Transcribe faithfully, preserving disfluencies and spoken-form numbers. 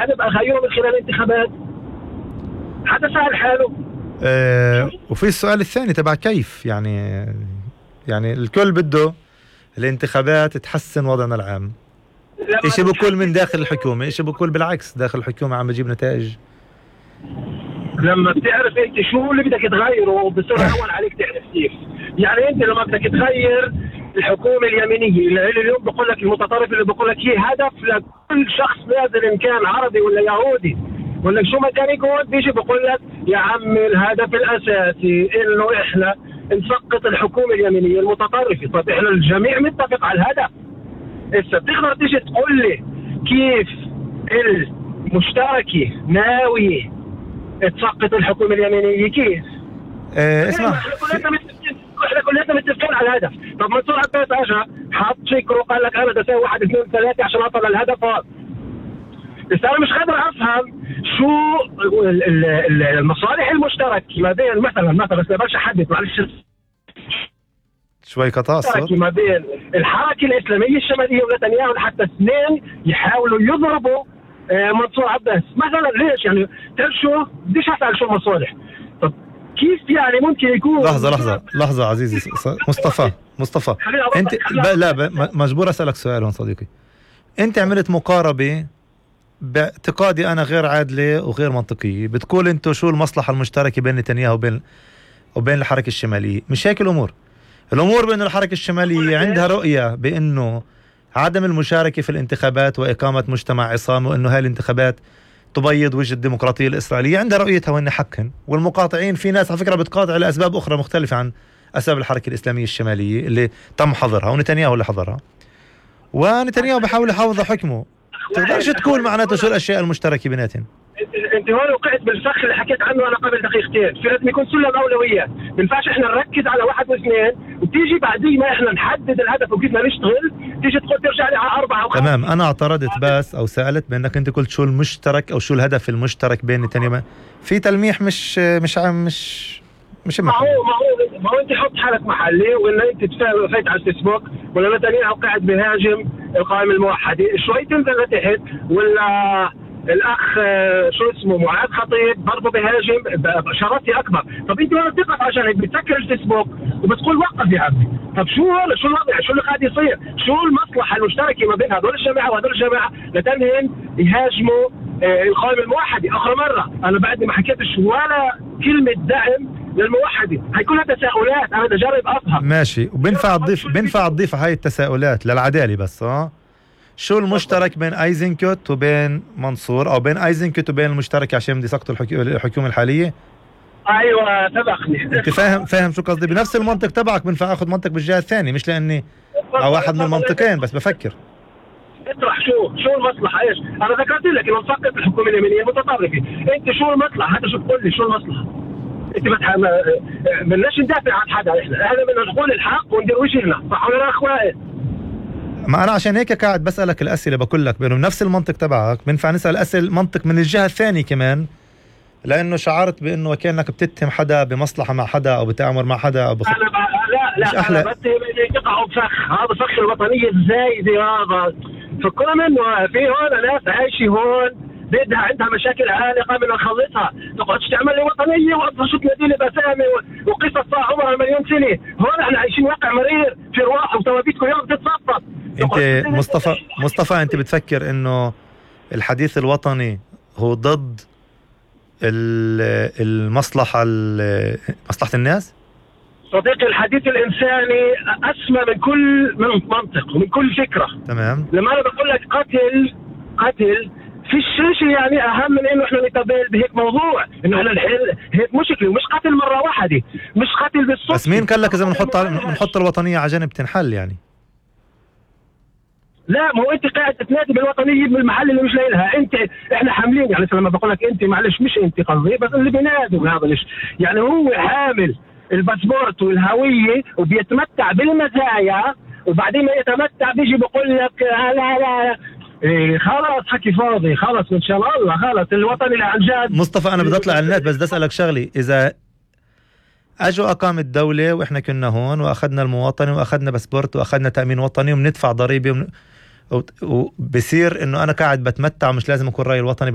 حنبقى غيره من خلال الانتخابات. حتى سهل حاله. أه وفي السؤال الثاني تبع كيف يعني يعني الكل بده الانتخابات تحسن وضعنا العام. إيش بقول من داخل الحكومة، إيش بقول بالعكس داخل الحكومة عم بجيب نتائج. لما بتعرف انت شو اللي بدك تغيره بصير اول عليك تعرف كيف. يعني انت لما بدك تغير الحكومة اليمينية اللي اليوم بقول لك المتطرف اللي بقول لك هي هدف لكل شخص نازل ان كان عربي ولا يهودي ولا شو ما كان يكون، بيجي بقول لك يا عم الهدف الاساسي انه احنا نسقط الحكومة اليمينية المتطرفة. طب احنا الجميع متفق على الهدف. هسه بتقدر تيجي تقول لي كيف المشتركة ناوية تسقط الحكومة اليمينية كيف؟ اه اسمع احنا كلنا متفقين احنا كلنا متفقين على الهدف. طب منصور عباس اجى حط شكره وقال لك انا بدي اسوي واحد اثنين ثلاثة عشان اوصل للهدف هذا. بس انا مش قادر افهم شو المصالح المشتركة ما بين مثلا مثلا بس بلاش احدد معلش شوي قطع صوت ما بين الحركة الإسلامية الشمالية ونتنياهو لحتى اثنين يحاولوا يضربوا منصور عباس مثلا. ليش يعني ترشوا بديش أسأل شو المصالح. طب كيف يعني ممكن يكون لحظة لحظة لحظة عزيزي مصطفى مصطفى انت لا ب... مجبور أسألك سؤال هون صديقي. انت عملت مقاربة باعتقادي أنا غير عادلة وغير منطقية. بتقول انتو شو المصلحة المشتركة بين نتنياهو وبين وبين الحركة الشمالية. مش هيك الأمور. الأمور بأن الحركة الشمالية عندها رؤية بأنه عدم المشاركة في الانتخابات وإقامة مجتمع عصامي وأنه هاي الانتخابات تبيض وجه الديمقراطية الإسرائيلية. عندها رؤيتها وأن حقهن. والمقاطعين في ناس على فكرة بتقاطع لأسباب أخرى مختلفة عن أسباب الحركة الإسلامية الشمالية اللي تم حظرها ونتنياهو اللي حظرها. ونتنياهو بحاول يحافظ حكمه. تقدرش تقول معناته شو الأشياء المشتركة بيناتهم. انت هون وقعت بالفخ اللي حكيت عنه انا قبل دقيقتين. في لازم يكون سلم اولويات. ما ينفعش احنا نركز على واحد واثنين وتيجي بعدين ما احنا نحدد الهدف وكيف بدنا نشتغل تيجي تقول ترجع لي على اربعه وخمسه. تمام انا اعترضت بس او سالت بانك انت قلت شو المشترك او شو الهدف المشترك بين نتنياهو. في تلميح مش مش عم مش مش ما هو ما هو ما هو انت حط حالك محلي ولا انت تفايت على الفيسبوك ولا نتنياهو قاعد بيهاجم القائمه الموحده شوي تنزل لتحت ولا الاخ شو اسمه معاذ خطيب برضه بيهاجم بشرطي اكبر. طب انت وين بتقف عشان هيك بتسكر الفيسبوك وبتقول وقف يا عمي. طب شو هذا شو الوضع شو اللي قاعد يصير شو المصلحه المشتركه ما بين هذول الجماعه وهذول الجماعه لتنهن يهاجموا آه القائمه الموحده. اخر مره انا بعدني ما حكيتش ولا كلمه دعم للموحده. هي كلها تساؤلات انا بدي اجرب افهم. ماشي وبنفع تضيف بنفع تضيف هاي التساؤلات للعداله بس اه شو المشترك بين ايزنكوت وبين منصور او بين ايزنكوت وبين المشترك عشان بدي يسقطوا الحكومه الحاليه. ايوه سبقني. انت فاهم فاهم شو قصدي. بنفس المنطق تبعك بنفع اخذ منطق بالجهه الثانيه مش لاني او واحد من المنطقين بس بفكر. اطرح شو شو المصلحه ايش. انا ذكرت لك انه نسقط الحكومه اليمينيه المتطرفه. انت شو المصلحه هذا شو تقول لي شو المصلحه. انت بتح... بدناش ندافع عن حدا. احنا احنا بدنا نقول الحق وندير وجهنا صح ولا لا اخوان. ما أنا عشان هيك قاعد بسألك الأسئلة بقول لك بأنه نفس المنطق تبعك بنفع نسأل أسئلة منطق من الجهة الثانية كمان لأنه شعرت بأنه كأنك بتتهم حدا بمصلحة مع حدا أو بتآمر مع حدا أو بخ... أنا لا لا أحلى. أنا بتهم إنه يقعوا بفخ. هذا فخ الوطنية الزايدة هذا فكنا منه. في هون ناس عايشة هون بدها عندها مشاكل عالقة من نخلصها. تقعدش تعمل لي وطنية وأصلا شو تنادي لي بسامة وقصص صار عمرها مليون سنة. هون احنا عايشين واقع مرير في رواح وتوابيتكم يوم تتصفط. انت مصطفى مصطفى انت بتفكر انه الحديث الوطني هو ضد المصلحة مصلحة الناس؟ صديقي الحديث الإنساني أسمى من كل من منطق ومن كل فكرة. تمام. لما أنا بقول لك قتل قتل في الشيء يعني أهم من إنه إحنا نتقابل بهيك موضوع إنه إحنا الحل هيك مشكلة ومش قتل مرة واحدة مش قتل بالصدفة. بس مين قال لك إذا بنحط بنحط الوطنية على جنب تنحل يعني؟ لا ما هو انت قاعد تتنادي بالوطنيه بالمحل اللي مش لاقيلها. انت احنا حاملين يعني لما بقول لك انت معلش مش انت قصدي بس اللي بينادوا هذا ليش يعني هو حامل الباسبورت والهويه وبيتمتع بالمزايا وبعدين ما يتمتع بيجي بقول لك لا لا, لا. إيه خلاص حكي فاضي خلاص ان شاء الله خلاص الوطني اللي عن جد. مصطفى انا بدي اطلع على النت بس بدي اسالك شغلي. اذا اجوا اقامة الدولة واحنا كنا هون واخذنا المواطنة واخذنا باسبورت واخذنا تأمين وطني وبندفع ضريبة وبصير انه انا قاعد بتمتع مش لازم اكون راي الوطني